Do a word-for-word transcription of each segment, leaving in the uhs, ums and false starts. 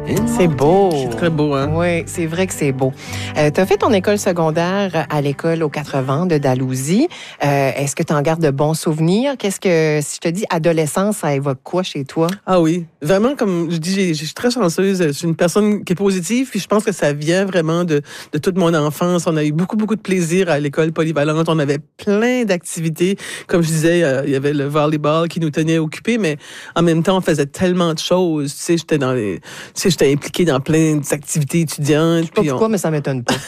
C'est beau. C'est très beau, hein? Oui, c'est vrai que c'est beau. Euh, tu as fait ton école secondaire à l'école aux quatre vents de Dalhousie. Euh, est-ce que tu en gardes de bons souvenirs? Qu'est-ce que, si je te dis adolescence, ça évoque quoi chez toi? Ah oui, vraiment, comme je dis, je suis très chanceuse. Je suis une personne qui est positive, puis je pense que ça vient vraiment de, de toute mon enfance. On a eu beaucoup, beaucoup de plaisir à l'école polyvalente. On avait plein d'activités. Comme je disais, euh, il y avait le volleyball qui nous tenait occupés, mais en même temps, on faisait tellement de choses. Tu sais, j'étais dans les, tu sais, j'étais impliquée dans plein d'activités étudiantes. Je sais pas pourquoi, on... mais ça m'étonne pas.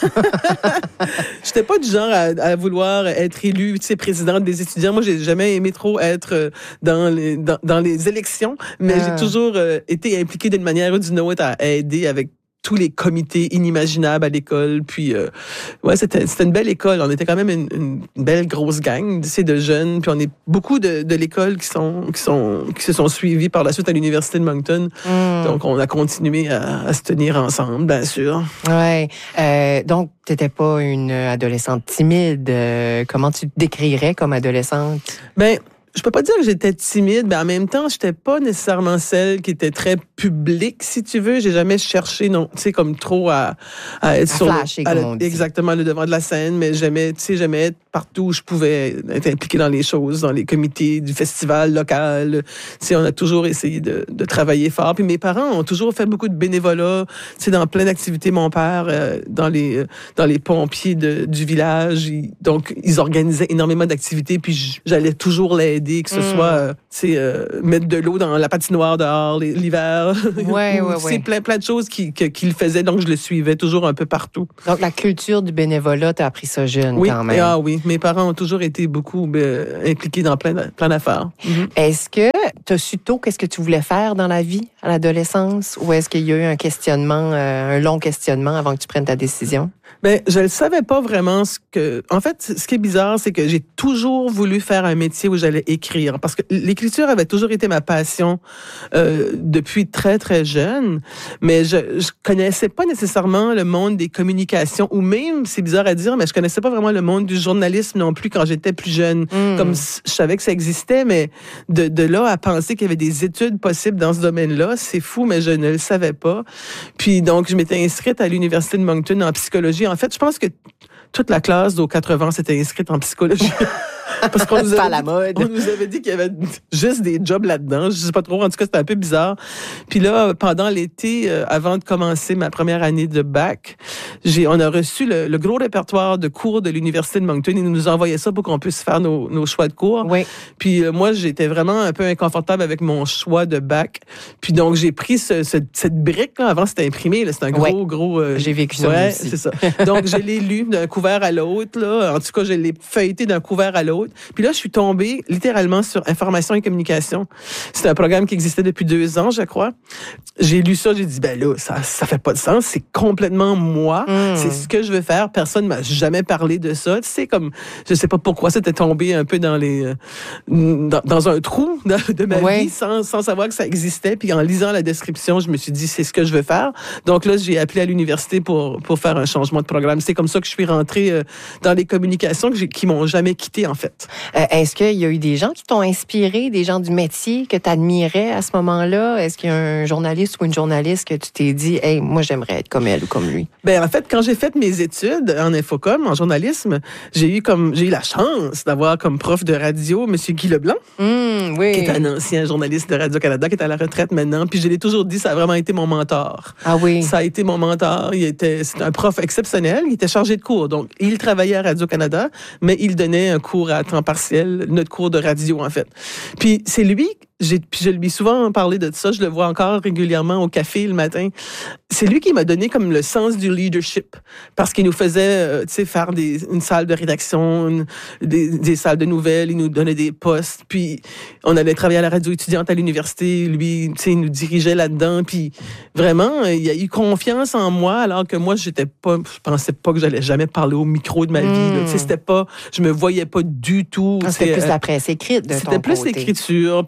J'étais pas du genre à, à vouloir être élue, tu sais, présidente des étudiants. Moi, j'ai jamais aimé trop être dans les, dans, dans les élections, mais ah. j'ai toujours euh, été impliquée d'une manière ou d'une autre à aider avec tous les comités inimaginables à l'école. Puis, euh, ouais, c'était, c'était une belle école. On était quand même une, une belle grosse gang de jeunes. Puis, on est beaucoup de, de l'école qui sont, qui sont, qui se sont suivis par la suite à l'Université de Moncton. Mm. Donc, on a continué à, à se tenir ensemble, bien sûr. Ouais. Euh, donc, t'étais pas une adolescente timide. Euh, comment tu te décrirais comme adolescente? Ben, je peux pas dire que j'étais timide, mais en même temps, j'étais pas nécessairement celle qui était très publique, si tu veux. J'ai jamais cherché, non, tu sais, comme trop à, à être à sur flasher, le, à comme le, on dit. exactement le devant de la scène, mais j'aimais, tu sais, j'aimais être partout où je pouvais être impliqué dans les choses, dans les comités du festival local. Tu sais, on a toujours essayé de, de travailler fort. Puis mes parents ont toujours fait beaucoup de bénévolat, tu sais, dans plein d'activités. Mon père, euh, dans les dans les pompiers de, du village, il, donc ils organisaient énormément d'activités. Puis j'allais toujours l'aider. Que ce mmh. soit, euh, tu sais, euh, mettre de l'eau dans la patinoire dehors l'hiver. Ouais, ouais, c'est ouais. plein, plein de choses qu'il qui, qui faisait, donc je le suivais toujours un peu partout. Donc, la culture du bénévolat, t'as appris ça jeune oui, quand même. Ah oui, mes parents ont toujours été beaucoup euh, impliqués dans plein, plein d'affaires. Mm-hmm. Est-ce que tu as su tôt qu'est-ce que tu voulais faire dans la vie à l'adolescence ou est-ce qu'il y a eu un questionnement, euh, un long questionnement avant que tu prennes ta décision? Ben, je ne savais pas vraiment ce que... En fait, ce qui est bizarre, c'est que j'ai toujours voulu faire un métier où j'allais écrire. Parce que l'écriture avait toujours été ma passion euh, depuis très, très jeune. Mais je ne connaissais pas nécessairement le monde des communications. Ou même, c'est bizarre à dire, mais je connaissais pas vraiment le monde du journalisme non plus quand j'étais plus jeune. Mm. Comme je savais que ça existait, mais de, de là à penser qu'il y avait des études possibles dans ce domaine-là, c'est fou, mais je ne le savais pas. Puis donc, je m'étais inscrite à l'Université de Moncton en psychologie. En fait, je pense que toute la classe d'aux quatre-vingts s'était inscrite en psychologie. Parce qu'on nous, avait dit, la mode. on nous avait dit qu'il y avait juste des jobs là-dedans. Je sais pas trop. En tout cas, c'était un peu bizarre. Puis là, pendant l'été, euh, avant de commencer ma première année de bac, j'ai, on a reçu le, le gros répertoire de cours de l'Université de Moncton. Ils nous envoyaient ça pour qu'on puisse faire nos, nos choix de cours. Oui. Puis euh, moi, j'étais vraiment un peu inconfortable avec mon choix de bac. Puis donc, j'ai pris ce, ce, cette brique. Là. Avant, c'était imprimé. Là. C'était un gros, ouais. gros... Euh, j'ai vécu ça ouais, aussi. c'est ça. Donc, je l'ai lu d'un couvert à l'autre. Là. En tout cas, je l'ai feuilleté d'un couvert à l'autre. Puis là, je suis tombée littéralement sur Information et communication. C'est un programme qui existait depuis deux ans, je crois. J'ai lu ça, j'ai dit, ben là, ça ça fait pas de sens. C'est complètement moi. Mm. C'est ce que je veux faire. Personne m'a jamais parlé de ça. Tu sais, comme, je sais pas pourquoi c'était tombé un peu dans les, euh, dans, dans un trou de, de ma ouais. vie sans, sans savoir que ça existait. Puis en lisant la description, je me suis dit, c'est ce que je veux faire. Donc là, j'ai appelé à l'université pour, pour faire un changement de programme. C'est comme ça que je suis rentrée euh, dans les communications que j'ai, qui m'ont jamais quitté, en fait. Euh, est-ce qu'il y a eu des gens qui t'ont inspiré, des gens du métier que tu admirais à ce moment-là? Est-ce qu'il y a un journaliste ou une journaliste que tu t'es dit, hey, moi, j'aimerais être comme elle ou comme lui? Ben, en fait, quand j'ai fait mes études en infocom, en journalisme, j'ai eu comme, j'ai eu la chance d'avoir comme prof de radio M. Guy Leblanc. Mmh, oui. Qui est un ancien journaliste de Radio-Canada, qui est à la retraite maintenant. Puis je l'ai toujours dit, ça a vraiment été mon mentor. Ah oui? Ça a été mon mentor. Il était, c'était un prof exceptionnel. Il était chargé de cours. Donc, il travaillait à Radio-Canada, mais il donnait un cours à temps partiel, notre cours de radio, en fait. Puis c'est lui... J'ai, puis je lui ai souvent parlé de ça, je le vois encore régulièrement au café le matin. C'est lui qui m'a donné comme le sens du leadership, parce qu'il nous faisait, euh, tu sais, faire des, une salle de rédaction, une, des, des salles de nouvelles, il nous donnait des postes, puis on allait travailler à la radio étudiante à l'université, lui, tu sais, il nous dirigeait là-dedans, puis vraiment, il a eu confiance en moi, alors que moi, j'étais pas, je pensais pas que j'allais jamais parler au micro de ma mmh. vie, là. Tu sais, c'était pas, je me voyais pas du tout. Ah, c'était plus euh, la presse écrite de C'était ton plus côté. l'écriture, plus, tu sais,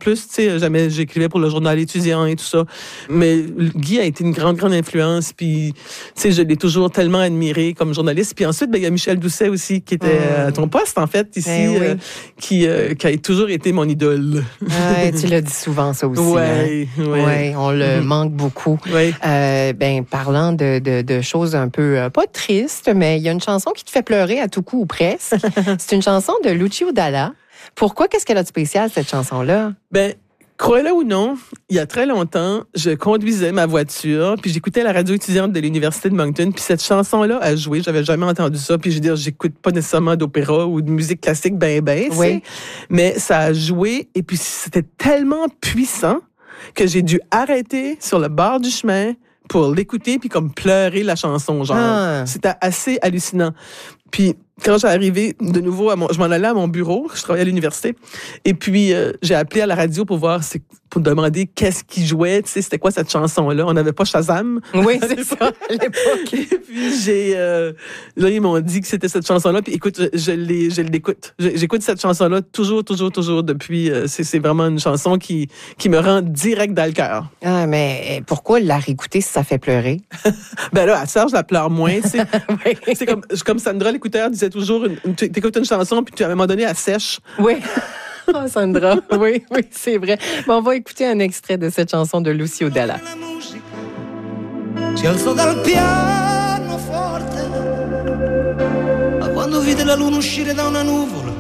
sais, jamais j'écrivais pour le journal étudiant et tout ça. Mais Guy a été une grande, grande influence. Puis, tu sais, je l'ai toujours tellement admiré comme journaliste. Puis ensuite, ben, il y a Michel Doucet aussi, qui était mmh. à ton poste, en fait, ici, ben oui. euh, qui, euh, qui a toujours été mon idole. Ouais, tu l'as dit souvent, ça aussi. Oui, hein? oui. Ouais, on le mmh. manque beaucoup. Oui. Euh, ben, parlant de, de, de choses un peu, euh, pas tristes, mais il y a une chanson qui te fait pleurer à tout coup ou presque. C'est une chanson de Lucio Dalla. Pourquoi? Qu'est-ce qu'elle a de spécial, cette chanson-là? Ben, croyez-le ou non, il y a très longtemps, je conduisais ma voiture, puis j'écoutais la radio étudiante de l'Université de Moncton, puis cette chanson-là a joué, j'avais jamais entendu ça, puis je veux dire, j'écoute pas nécessairement d'opéra ou de musique classique ben ben, oui. mais ça a joué, et puis c'était tellement puissant que j'ai dû arrêter sur le bord du chemin pour l'écouter, puis comme pleurer la chanson, genre. Ah. C'était assez hallucinant. Puis, quand j'ai arrivé de nouveau, à mon, je m'en allais à mon bureau, je travaillais à l'université, et puis euh, j'ai appelé à la radio pour voir, c'est, pour demander qu'est-ce qui jouait, tu sais, c'était quoi cette chanson-là. On n'avait pas Shazam. Oui, c'est ça, à l'époque. Et puis j'ai, euh, là, ils m'ont dit que c'était cette chanson-là, puis écoute, je, je, l'ai, je l'écoute. Je, j'écoute cette chanson-là toujours, toujours, toujours depuis. Euh, c'est, c'est vraiment une chanson qui, qui me rend direct dans le cœur. Ah, mais pourquoi la réécouter si ça fait pleurer? Ben là, à Serge, je la pleure moins, tu sais. Oui. C'est comme, comme Sandra, l'écouteur, disait toujours, une, tu écoutes une chanson, puis à un moment donné, elle sèche. Oui. Oh, Sandra, oui, oui, c'est vrai. Bon, on va écouter un extrait de cette chanson de Lucio Dalla. Si alzò dal pianoforte, ma quando vide la luna uscire da una nuvola,